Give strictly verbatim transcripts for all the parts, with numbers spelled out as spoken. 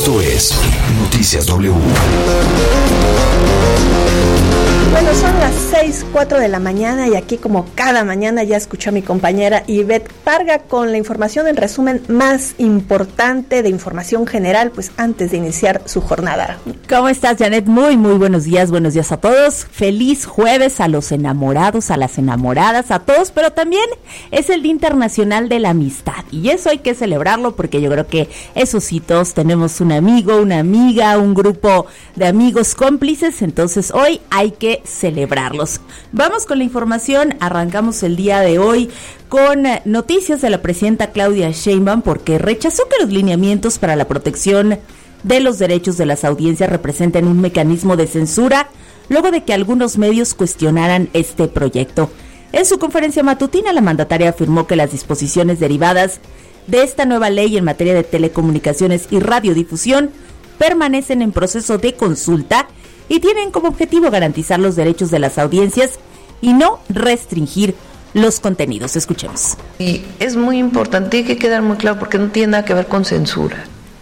Esto es Noticias W. Bueno, son las seis, cuatro de la mañana y aquí como cada mañana ya escuchó a mi compañera Ivette Parga con la información, el resumen más importante de información general, pues antes de iniciar su jornada. ¿Cómo estás, Janet? Muy, muy buenos días, buenos días a todos. Feliz jueves a los enamorados, a las enamoradas, a todos, pero también es el Día Internacional de la Amistad y eso hay que celebrarlo porque yo creo que eso sí, todos tenemos un amigo, una amiga, un grupo de amigos cómplices, entonces hoy hay que celebrarlos. Vamos con la información, arrancamos el día de hoy con noticias de la presidenta Claudia Sheinbaum porque rechazó que los lineamientos para la protección de los derechos de las audiencias representen un mecanismo de censura luego de que algunos medios cuestionaran este proyecto. En su conferencia matutina, la mandataria afirmó que las disposiciones derivadas de esta nueva ley en materia de telecomunicaciones y radiodifusión permanecen en proceso de consulta y tienen como objetivo garantizar los derechos de las audiencias y no restringir los contenidos. Escuchemos. Y es muy importante, tiene que quedar muy claro, porque no tiene nada que ver con censura.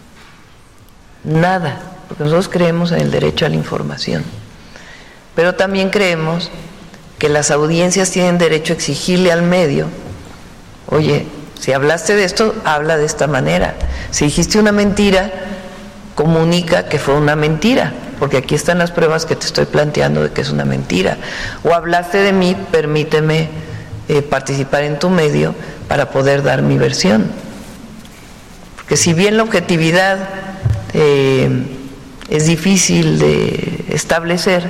Nada, porque nosotros creemos en el derecho a la información. Pero también creemos que las audiencias tienen derecho a exigirle al medio, oye, si hablaste de esto, habla de esta manera. Si dijiste una mentira, comunica que fue una mentira, porque aquí están las pruebas que te estoy planteando de que es una mentira. O hablaste de mí, permíteme eh, participar en tu medio para poder dar mi versión. Porque si bien la objetividad eh, es difícil de establecer,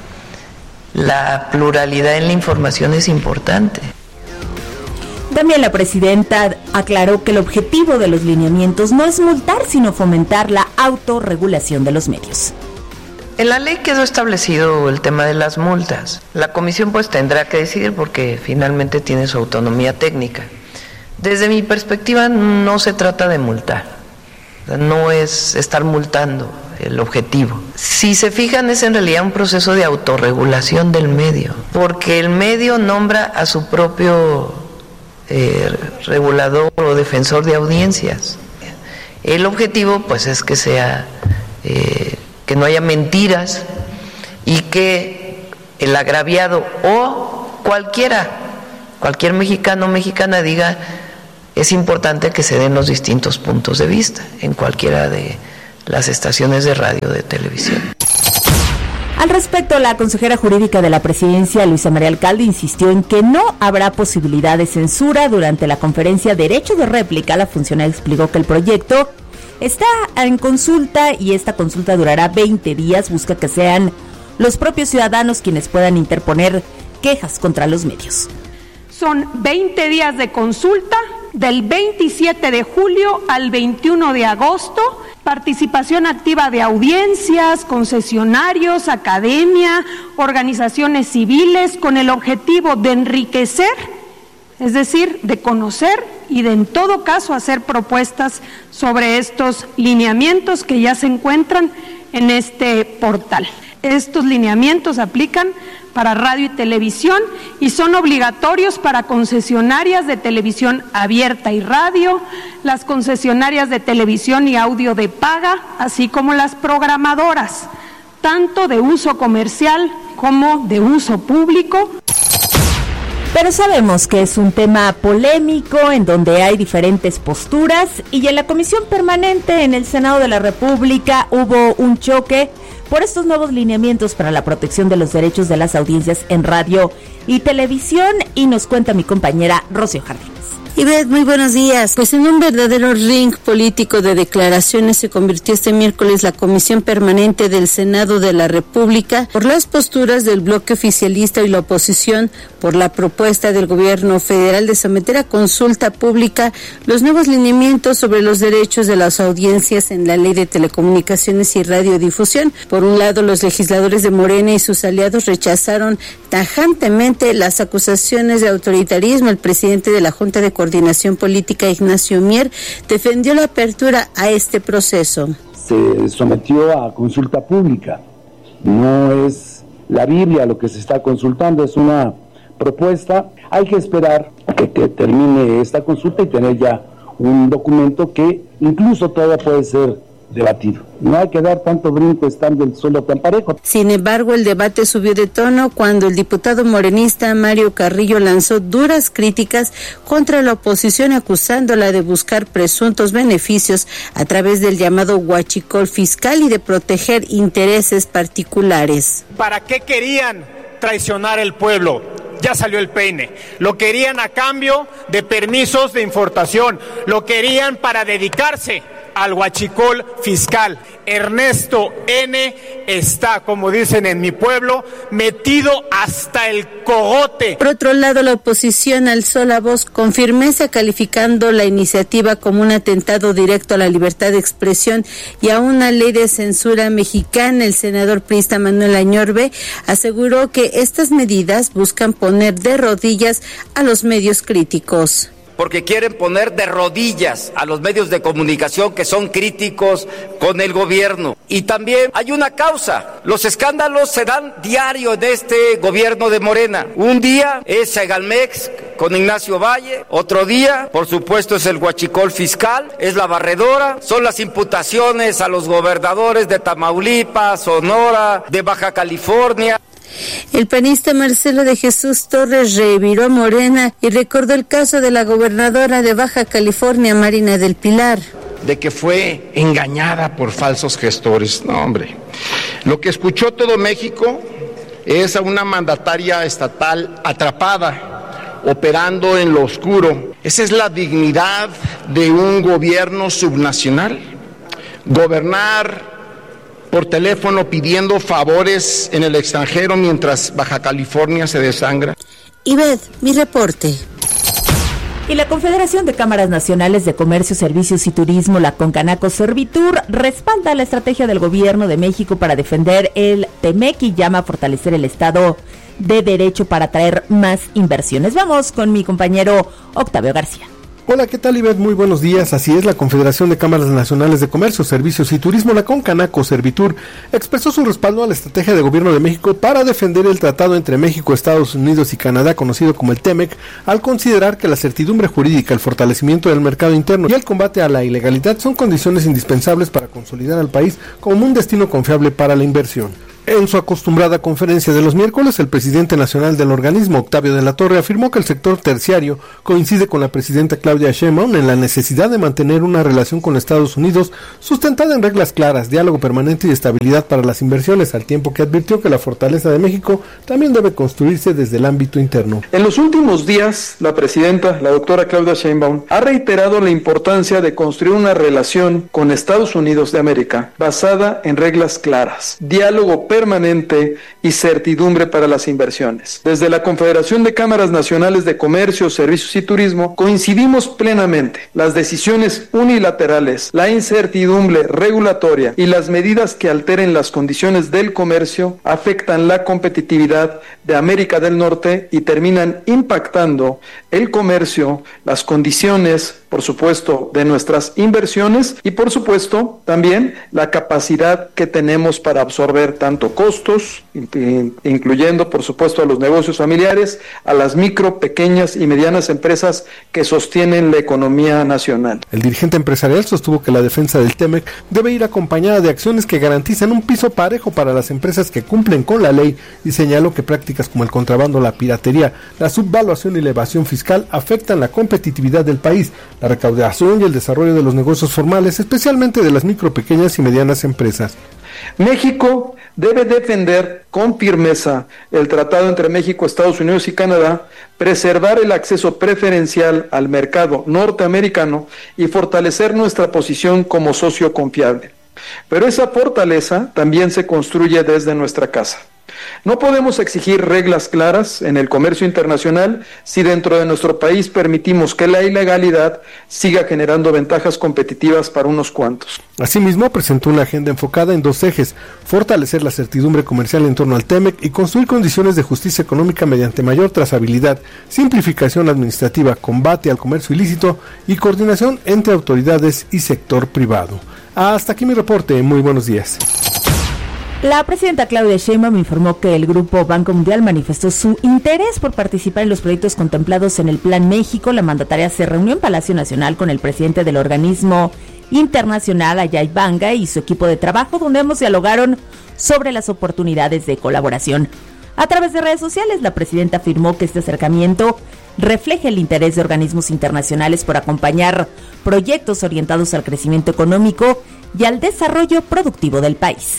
la pluralidad en la información es importante. También la presidenta aclaró que el objetivo de los lineamientos no es multar, sino fomentar la autorregulación de los medios. En la ley quedó establecido el tema de las multas. La comisión pues tendrá que decidir porque finalmente tiene su autonomía técnica. Desde mi perspectiva no se trata de multar, no es estar multando el objetivo. Si se fijan, es en realidad un proceso de autorregulación del medio, porque el medio nombra a su propio eh, regulador o defensor de audiencias. El objetivo pues es que sea... Eh, que no haya mentiras y que el agraviado o cualquiera, cualquier mexicano o mexicana diga, es importante que se den los distintos puntos de vista en cualquiera de las estaciones de radio o de televisión. Al respecto, la consejera jurídica de la presidencia, Luisa María Alcalde, insistió en que no habrá posibilidad de censura. Durante la conferencia Derecho de Réplica, la funcionaria explicó que el proyecto está en consulta y esta consulta durará veinte días. Busca que sean los propios ciudadanos quienes puedan interponer quejas contra los medios. Son veinte días de consulta, del veintisiete de julio al veintiuno de agosto, participación activa de audiencias, concesionarios, academia, organizaciones civiles, con el objetivo de enriquecer, es decir, de conocer y de en todo caso hacer propuestas sobre estos lineamientos que ya se encuentran en este portal. Estos lineamientos aplican para radio y televisión y son obligatorios para concesionarias de televisión abierta y radio, las concesionarias de televisión y audio de paga, así como las programadoras, tanto de uso comercial como de uso público. Pero sabemos que es un tema polémico en donde hay diferentes posturas y en la Comisión Permanente en el Senado de la República hubo un choque por estos nuevos lineamientos para la protección de los derechos de las audiencias en radio y televisión y nos cuenta mi compañera Rocío Jardines. Ivette, muy buenos días. Pues en un verdadero ring político de declaraciones se convirtió este miércoles la Comisión Permanente del Senado de la República por las posturas del bloque oficialista y la oposición por la propuesta del gobierno federal de someter a consulta pública los nuevos lineamientos sobre los derechos de las audiencias en la Ley de Telecomunicaciones y Radiodifusión. Por un lado, los legisladores de Morena y sus aliados rechazaron tajantemente las acusaciones de autoritarismo. El presidente de la Junta de Coordinación Política, Ignacio Mier, defendió la apertura a este proceso. Se sometió a consulta pública, no es la Biblia lo que se está consultando, es una propuesta. Hay que esperar a que, que termine esta consulta y tener ya un documento que incluso todavía puede ser debatir. No hay que dar tanto brinco estando el suelo tan parejo. Sin embargo, el debate subió de tono cuando el diputado morenista Mario Carrillo lanzó duras críticas contra la oposición, acusándola de buscar presuntos beneficios a través del llamado huachicol fiscal y de proteger intereses particulares. ¿Para qué querían traicionar el pueblo? Ya salió el peine. Lo querían a cambio de permisos de importación. Lo querían para dedicarse al huachicol fiscal. Ernesto N. está, como dicen en mi pueblo, metido hasta el cogote. Por otro lado, la oposición alzó la voz con firmeza, calificando la iniciativa como un atentado directo a la libertad de expresión y a una ley de censura mexicana. El senador priista Manuel Añorbe aseguró que estas medidas buscan poner de rodillas a los medios críticos. Porque quieren poner de rodillas a los medios de comunicación que son críticos con el gobierno. Y también hay una causa. Los escándalos se dan diario en este gobierno de Morena. Un día es Segalmex con Ignacio Valle, otro día, por supuesto, es el huachicol fiscal, es la barredora, son las imputaciones a los gobernadores de Tamaulipas, Sonora, de Baja California. El panista Marcelo de Jesús Torres reviró a Morena y recordó el caso de la gobernadora de Baja California, Marina del Pilar. De que fue engañada por falsos gestores. No, hombre. Lo que escuchó todo México es a una mandataria estatal atrapada, operando en lo oscuro. Esa es la dignidad de un gobierno subnacional. Gobernar por teléfono pidiendo favores en el extranjero mientras Baja California se desangra. Ivette, mi reporte. Y la Confederación de Cámaras Nacionales de Comercio, Servicios y Turismo, la Concanaco Servitur, respalda la estrategia del Gobierno de México para defender el TEMEC y llama a fortalecer el Estado de Derecho para atraer más inversiones. Vamos con mi compañero Octavio García. Hola, ¿qué tal, Ivette? Muy buenos días. Así es, la Confederación de Cámaras Nacionales de Comercio, Servicios y Turismo, la Concanaco Servitur, expresó su respaldo a la estrategia de Gobierno de México para defender el tratado entre México, Estados Unidos y Canadá, conocido como el TEMEC, al considerar que la certidumbre jurídica, el fortalecimiento del mercado interno y el combate a la ilegalidad son condiciones indispensables para consolidar al país como un destino confiable para la inversión. En su acostumbrada conferencia de los miércoles, el presidente nacional del organismo, Octavio de la Torre, afirmó que el sector terciario coincide con la presidenta Claudia Sheinbaum en la necesidad de mantener una relación con Estados Unidos sustentada en reglas claras, diálogo permanente y estabilidad para las inversiones, al tiempo que advirtió que la fortaleza de México también debe construirse desde el ámbito interno. En los últimos días, la presidenta, la doctora Claudia Sheinbaum, ha reiterado la importancia de construir una relación con Estados Unidos de América basada en reglas claras, diálogo permanente permanente y certidumbre para las inversiones. Desde la Confederación de Cámaras Nacionales de Comercio, Servicios y Turismo coincidimos plenamente. Las decisiones unilaterales, la incertidumbre regulatoria y las medidas que alteren las condiciones del comercio afectan la competitividad de América del Norte y terminan impactando el comercio, las condiciones, por supuesto, de nuestras inversiones y, por supuesto, también la capacidad que tenemos para absorber tanto costos, incluyendo, por supuesto, a los negocios familiares, a las micro, pequeñas y medianas empresas que sostienen la economía nacional. El dirigente empresarial sostuvo que la defensa del TEMEC debe ir acompañada de acciones que garantizan un piso parejo para las empresas que cumplen con la ley y señaló que prácticas como el contrabando, la piratería, la subvaluación y la evasión fiscal afectan la competitividad del país, la recaudación y el desarrollo de los negocios formales, especialmente de las micro, pequeñas y medianas empresas. México debe defender con firmeza el tratado entre México, Estados Unidos y Canadá, preservar el acceso preferencial al mercado norteamericano y fortalecer nuestra posición como socio confiable. Pero esa fortaleza también se construye desde nuestra casa. No podemos exigir reglas claras en el comercio internacional si dentro de nuestro país permitimos que la ilegalidad siga generando ventajas competitivas para unos cuantos. Asimismo, presentó una agenda enfocada en dos ejes: fortalecer la certidumbre comercial en torno al TEMEC y construir condiciones de justicia económica mediante mayor trazabilidad, simplificación administrativa, combate al comercio ilícito y coordinación entre autoridades y sector privado. Hasta aquí mi reporte. Muy buenos días. La presidenta Claudia Sheinbaum informó que el Grupo Banco Mundial manifestó su interés por participar en los proyectos contemplados en el Plan México. La mandataria se reunió en Palacio Nacional con el presidente del organismo internacional a Jay Banga y su equipo de trabajo, donde ambos dialogaron sobre las oportunidades de colaboración. A través de redes sociales, la presidenta afirmó que este acercamiento refleja el interés de organismos internacionales por acompañar proyectos orientados al crecimiento económico y al desarrollo productivo del país.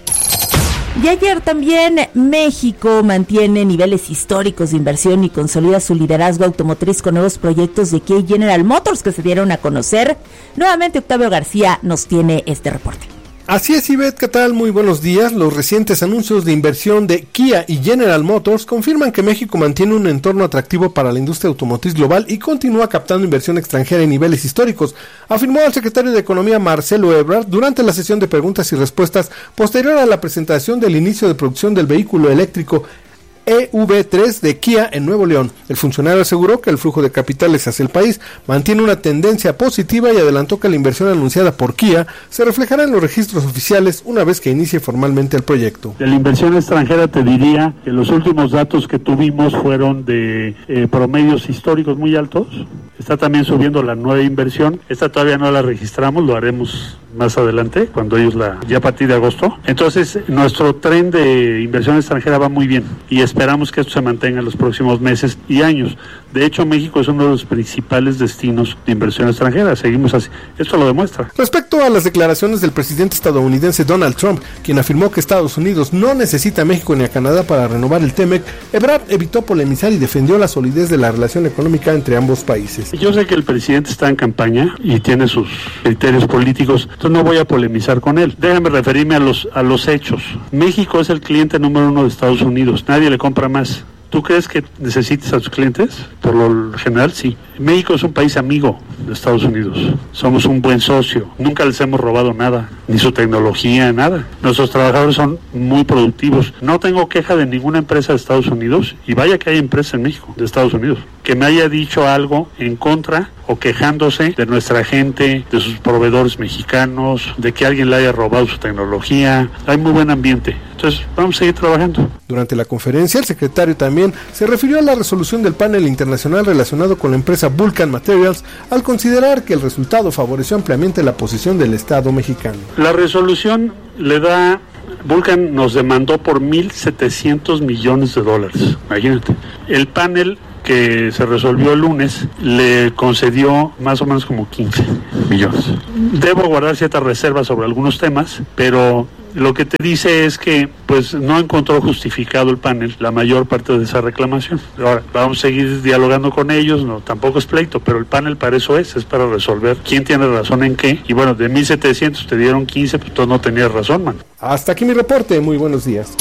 Y ayer también México mantiene niveles históricos de inversión y consolida su liderazgo automotriz con nuevos proyectos de Kia y General Motors que se dieron a conocer. Nuevamente Octavio García nos tiene este reporte. Así es, Ivette, ¿qué tal? Muy buenos días. Los recientes anuncios de inversión de Kia y General Motors confirman que México mantiene un entorno atractivo para la industria automotriz global y continúa captando inversión extranjera en niveles históricos, afirmó el secretario de Economía Marcelo Ebrard durante la sesión de preguntas y respuestas posterior a la presentación del inicio de producción del vehículo eléctrico E V tres de Kia en Nuevo León. El funcionario aseguró que el flujo de capitales hacia el país mantiene una tendencia positiva y adelantó que la inversión anunciada por Kia se reflejará en los registros oficiales una vez que inicie formalmente el proyecto. De la inversión extranjera te diría que los últimos datos que tuvimos fueron de eh, promedios históricos muy altos. Está también subiendo la nueva inversión. Esta todavía no la registramos, lo haremos más adelante, cuando ellos la, ya a partir de agosto. Entonces, nuestro tren de inversión extranjera va muy bien y esperamos que esto se mantenga en los próximos meses y años. De hecho, México es uno de los principales destinos de inversión extranjera. Seguimos así. Esto lo demuestra. Respecto a las declaraciones del presidente estadounidense Donald Trump, quien afirmó que Estados Unidos no necesita a México ni a Canadá para renovar el TEMEC, Ebrard evitó polemizar y defendió la solidez de la relación económica entre ambos países. Yo sé que el presidente está en campaña y tiene sus criterios políticos, entonces no voy a polemizar con él. Déjame referirme a los, a los hechos. México es el cliente número uno de Estados Unidos. Nadie le compra más. ¿Tú crees que necesites a tus clientes? Por lo general, sí. México es un país amigo de Estados Unidos. Somos un buen socio. Nunca les hemos robado nada, ni su tecnología, nada. Nuestros trabajadores son muy productivos. No tengo queja de ninguna empresa de Estados Unidos, y vaya que hay empresas en México, de Estados Unidos, que me haya dicho algo en contra o quejándose de nuestra gente, de sus proveedores mexicanos, de que alguien le haya robado su tecnología. Hay muy buen ambiente. Entonces, vamos a seguir trabajando. Durante la conferencia, el secretario también se refirió a la resolución del panel internacional relacionado con la empresa Vulcan Materials, al considerar que el resultado favoreció ampliamente la posición del Estado mexicano. La resolución le da... Vulcan nos demandó por mil setecientos millones de dólares. Imagínate. El panel que se resolvió el lunes le concedió más o menos como quince millones. Debo guardar ciertas reservas sobre algunos temas, pero lo que te dice es que pues no encontró justificado el panel la mayor parte de esa reclamación. Ahora, vamos a seguir dialogando con ellos, no, tampoco es pleito, pero el panel para eso es, es para resolver quién tiene razón en qué. Y bueno, de mil setecientos te dieron quince, pues tú no tenías razón, man. Hasta aquí mi reporte, muy buenos días.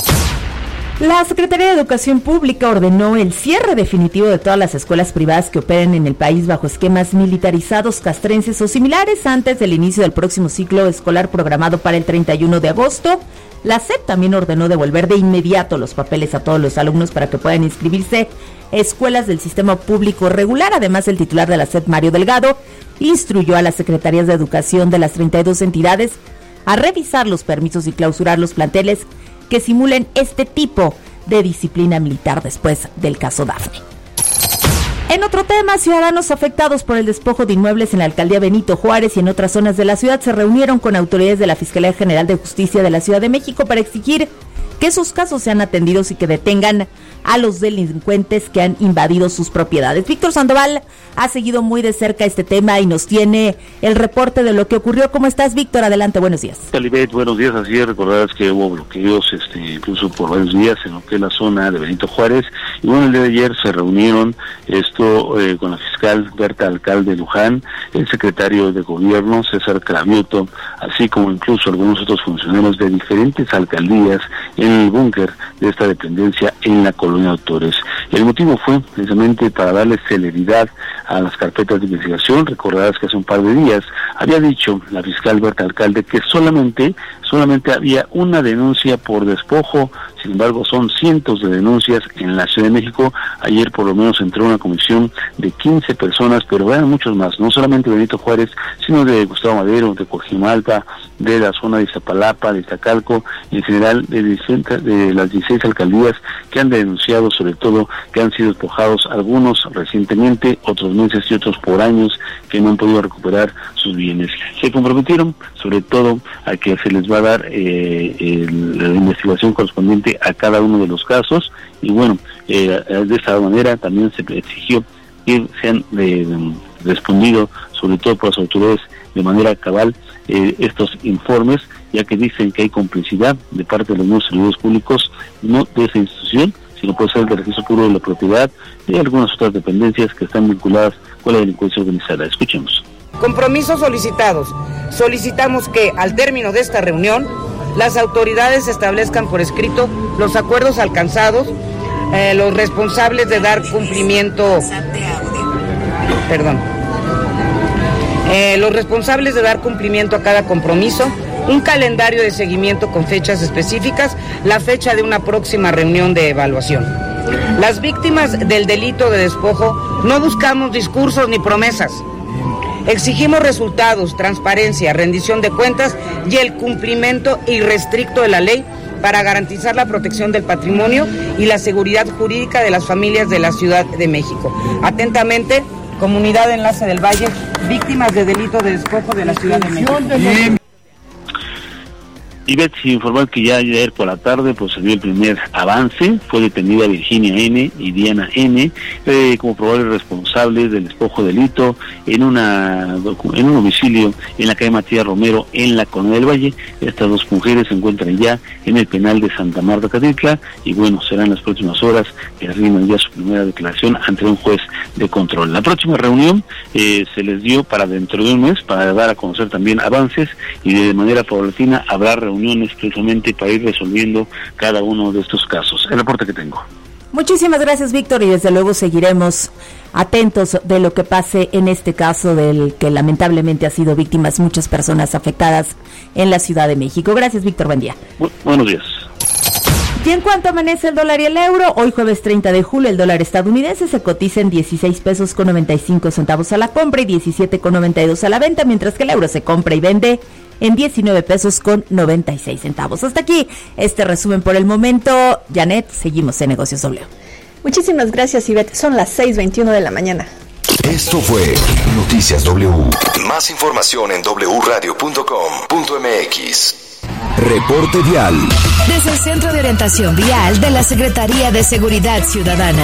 La Secretaría de Educación Pública ordenó el cierre definitivo de todas las escuelas privadas que operen en el país bajo esquemas militarizados, castrenses o similares antes del inicio del próximo ciclo escolar programado para el treinta y uno de agosto. La S E P también ordenó devolver de inmediato los papeles a todos los alumnos para que puedan inscribirse a escuelas del sistema público regular. Además, el titular de la S E P, Mario Delgado, instruyó a las secretarías de educación de las treinta y dos entidades a revisar los permisos y clausurar los planteles que simulen este tipo de disciplina militar después del caso Dafne. En otro tema, ciudadanos afectados por el despojo de inmuebles en la alcaldía Benito Juárez y en otras zonas de la ciudad se reunieron con autoridades de la Fiscalía General de Justicia de la Ciudad de México para exigir que sus casos sean atendidos y que detengan a los delincuentes que han invadido sus propiedades. Víctor Sandoval ha seguido muy de cerca este tema y nos tiene el reporte de lo que ocurrió. ¿Cómo estás, Víctor? Adelante, buenos días. Calibet, buenos días. Así es, recordarás que hubo bloqueos este, incluso por varios días en lo que es la zona de Benito Juárez. Y bueno, el día de ayer se reunieron esto eh, con la fiscal Berta Alcalde Luján, el secretario de Gobierno César Cravioto, así como incluso algunos otros funcionarios de diferentes alcaldías en el búnker de esta dependencia en la colonia Autores. El motivo fue precisamente para darle celeridad a las carpetas de investigación. Recordarás que hace un par de días había dicho la fiscal Berta Alcalde que solamente, solamente había una denuncia por despojo. Sin embargo, son cientos de denuncias en la Ciudad de México. Ayer por lo menos entró una comisión de quince personas, pero eran muchos más, no solamente de Benito Juárez, sino de Gustavo Madero, de Coajimalpa, de la zona de Iztapalapa, de Iztacalco, en general de, de las dieciséis alcaldías que han denunciado sobre todo que han sido despojados, algunos recientemente, otros meses y otros por años, que no han podido recuperar sus bienes. Se comprometieron sobre todo a que se les va a dar eh, el, la investigación correspondiente a cada uno de los casos, y bueno, eh, de esta manera también se exigió que sean eh, respondido sobre todo por las autoridades de manera cabal eh, estos informes, ya que dicen que hay complicidad de parte de los nuevos servidores públicos, no de esa institución, sino puede ser del registro público de la propiedad y algunas otras dependencias que están vinculadas con la delincuencia organizada. Escuchemos. Compromisos solicitados. Solicitamos que al término de esta reunión las autoridades establezcan por escrito los acuerdos alcanzados, eh, los responsables de dar cumplimiento, perdón, eh, los responsables de dar cumplimiento a cada compromiso, un calendario de seguimiento con fechas específicas, la fecha de una próxima reunión de evaluación. Las víctimas del delito de despojo no buscamos discursos ni promesas. Exigimos resultados, transparencia, rendición de cuentas y el cumplimiento irrestricto de la ley para garantizar la protección del patrimonio y la seguridad jurídica de las familias de la Ciudad de México. Atentamente, Comunidad Enlace del Valle, víctimas de delito de despojo de la Ciudad de México. Y Betsy informó que ya ayer por la tarde pues se dio el primer avance, fue detenida Virginia N. y Diana N. Eh, como probables responsables del despojo delito en una en un domicilio en la calle Matías Romero en la Colonia del Valle. Estas dos mujeres se encuentran ya en el penal de Santa Marta Catitla y bueno, serán las próximas horas que rindan ya su primera declaración ante un juez de control. La próxima reunión eh, se les dio para dentro de un mes para dar a conocer también avances y de manera paulatina habrá reuniones uniones precisamente para ir resolviendo cada uno de estos casos. El reporte que tengo. Muchísimas gracias, Víctor, y desde luego seguiremos atentos de lo que pase en este caso del que lamentablemente ha sido víctimas muchas personas afectadas en la Ciudad de México. Gracias, Víctor, buen día. Bu- buenos días. Y en cuanto amanece el dólar y el euro, hoy jueves treinta de julio el dólar estadounidense se cotiza en dieciséis pesos con noventa y cinco centavos a la compra y diecisiete con noventa y dos a la venta, mientras que el euro se compra y vende en diecinueve pesos con noventa y seis centavos. Hasta aquí este resumen por el momento. Janet, seguimos en Negocios W. Muchísimas gracias, Ivette. Son las seis veintiuno de la mañana. Esto fue Noticias W. Más información en doble u radio punto com punto m x. Reporte vial. Desde el Centro de Orientación Vial de la Secretaría de Seguridad Ciudadana.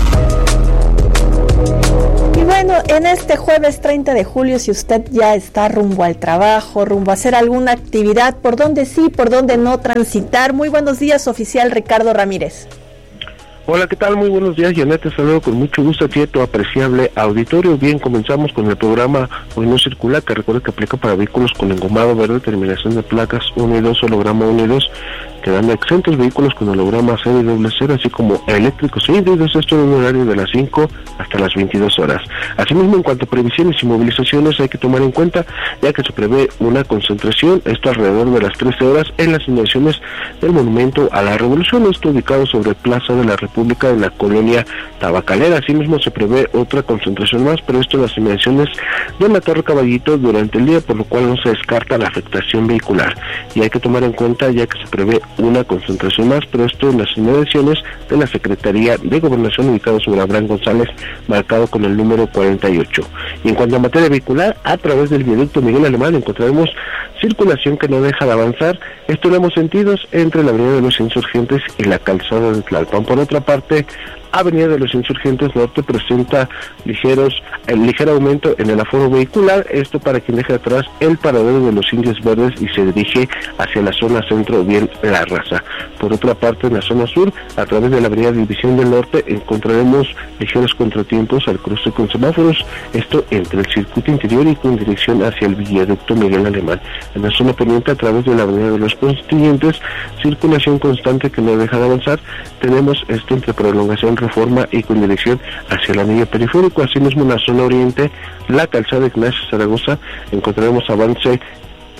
Y bueno, en este jueves treinta de julio, si usted ya está rumbo al trabajo, rumbo a hacer alguna actividad, por dónde sí, por dónde no transitar. Muy buenos días, oficial Ricardo Ramírez. Hola, ¿qué tal? Muy buenos días, Janet, te saludo con mucho gusto a ti, a tu apreciable auditorio. Bien, comenzamos con el programa Hoy No Circula, que recuerda que aplica para vehículos con engomado verde, terminación de placas uno y dos, holograma uno y dos, quedando exentos vehículos con holograma cero y doble cero, así como eléctricos e híbridos, esto en un horario de las cinco hasta las veintidós horas. Asimismo, en cuanto a previsiones y movilizaciones, hay que tomar en cuenta, ya que se prevé una concentración, esto alrededor de las trece horas, en las inmediaciones del Monumento a la Revolución, esto ubicado sobre Plaza de la República en la colonia Tabacalera. Asimismo, se prevé otra concentración más, pero esto en las inmediaciones de la Torre Caballito durante el día, por lo cual no se descarta la afectación vehicular. Y hay que tomar en cuenta, ya que se prevé una concentración más, pero esto en las inmediaciones de la Secretaría de Gobernación, ubicado sobre Abraham González, marcado con el número cuarenta y ocho. Y en cuanto a materia vehicular, a través del viaducto Miguel Alemán encontraremos circulación que no deja de avanzar, esto en ambos sentidos, entre la Avenida de los Insurgentes y la Calzada de Tlalpan. Por otra parte, Avenida de los Insurgentes Norte presenta ligeros, el ligero aumento en el aforo vehicular, esto para quien deja atrás el paradero de los Indios Verdes y se dirige hacia la zona centro, bien La Raza. Por otra parte, en la zona sur, a través de la Avenida División del Norte, encontraremos ligeros contratiempos al cruce con semáforos, esto entre el circuito interior y con dirección hacia el viaducto Miguel Alemán. En la zona poniente, a través de la Avenida de los Constituyentes, circulación constante que no deja de avanzar, tenemos esto entre prolongación Reforma y con dirección hacia el anillo periférico. Asimismo, en la zona oriente, la calzada Ignacio Zaragoza, encontraremos avance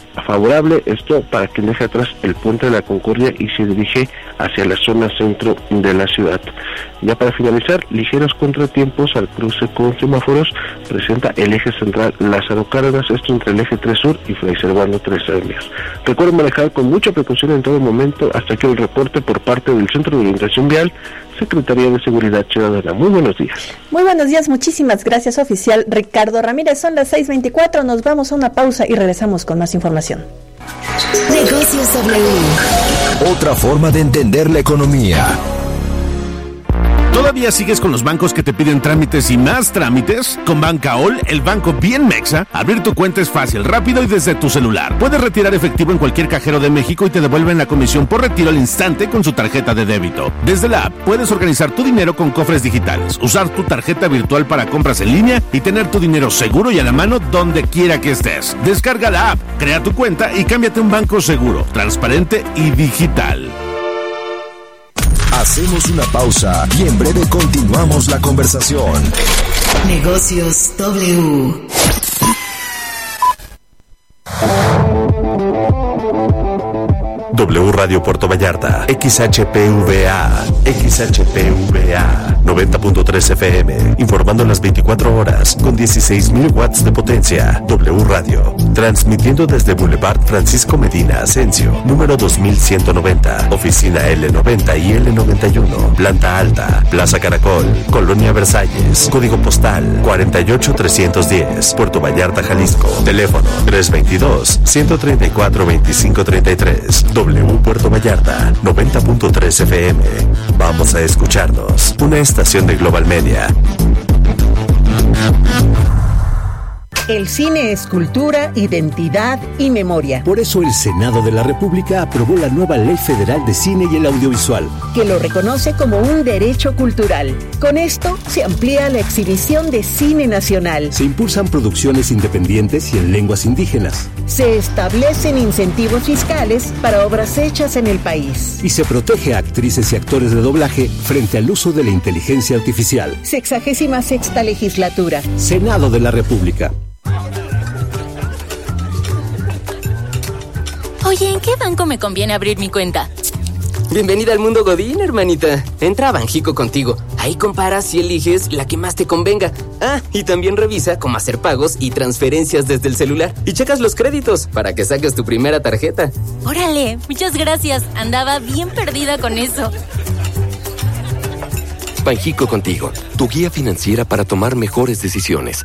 favorable, esto para quien deja atrás el Puente de la Concordia y se dirige hacia la zona centro de la ciudad. Ya para finalizar, ligeros contratiempos al cruce con semáforos presenta el eje central Lázaro Cárdenas, esto entre el eje tres Sur y Fray Servando Tres Avenidas. Recuerden manejar con mucha precaución en todo momento. Hasta aquí el reporte por parte del Centro de Orientación Vial, Secretaría de Seguridad Ciudadana. Muy buenos días. Muy buenos días, muchísimas gracias, oficial Ricardo Ramírez. Son las seis veinticuatro, nos vamos a una pausa y regresamos con más información. Negocios W. Otra forma de entender la economía. ¿Todavía sigues con los bancos que te piden trámites y más trámites? Con Bancaol, el banco bien mexa, abrir tu cuenta es fácil, rápido y desde tu celular. Puedes retirar efectivo en cualquier cajero de México y te devuelven la comisión por retiro al instante con su tarjeta de débito. Desde la app puedes organizar tu dinero con cofres digitales, usar tu tarjeta virtual para compras en línea y tener tu dinero seguro y a la mano donde quiera que estés. Descarga la app, crea tu cuenta y cámbiate a un banco seguro, transparente y digital. Hacemos una pausa y en breve continuamos la conversación. Negocios W. W Radio Puerto Vallarta, X H P V A, X H P V A, noventa punto tres F M, informando las veinticuatro horas, con dieciséis mil watts de potencia. W Radio, transmitiendo desde Boulevard Francisco Medina Asensio, número dos mil ciento noventa, oficina L noventa y L noventa y uno, planta alta, Plaza Caracol, Colonia Versalles, código postal cuarenta y ocho trescientos diez, Puerto Vallarta, Jalisco, teléfono tres veintidós, ciento treinta y cuatro, veinticinco treinta y tres. W Puerto Vallarta, noventa punto tres F M. Vamos a escucharnos. Una estación de Global Media. El cine es cultura, identidad y memoria. Por eso el Senado de la República aprobó la nueva Ley Federal de Cine y el Audiovisual, que lo reconoce como un derecho cultural. Con esto se amplía la exhibición de cine nacional. Se impulsan producciones independientes y en lenguas indígenas. Se establecen incentivos fiscales para obras hechas en el país. Y se protege a actrices y actores de doblaje frente al uso de la inteligencia artificial. Sexagésima sexta legislatura. Senado de la República. Oye, ¿en qué banco me conviene abrir mi cuenta? Bienvenida al mundo Godín, hermanita. Entra a Banjico contigo. Ahí comparas y eliges la que más te convenga. Ah, y también revisa cómo hacer pagos y transferencias desde el celular. Y checas los créditos para que saques tu primera tarjeta. Órale, muchas gracias. Andaba bien perdida con eso. Banjico contigo, tu guía financiera para tomar mejores decisiones.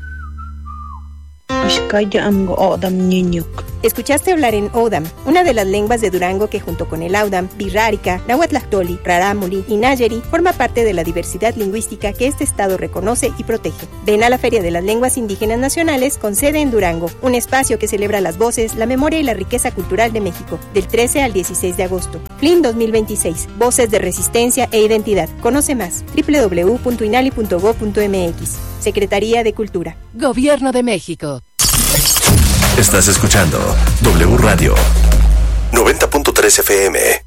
Escuchaste hablar en Odam, una de las lenguas de Durango que junto con el Audam, Birrárica, Nahuatlactoli, Rarámuri y Nayeri forma parte de la diversidad lingüística que este estado reconoce y protege. Ven a la Feria de las Lenguas Indígenas Nacionales con sede en Durango, un espacio que celebra las voces, la memoria y la riqueza cultural de México, del trece al dieciséis de agosto. F L I N dos mil veintiséis, Voces de Resistencia e Identidad. Conoce más, doble u doble u doble u punto inali punto gob punto m x. Secretaría de Cultura. Gobierno de México. Estás escuchando W Radio noventa punto tres F M.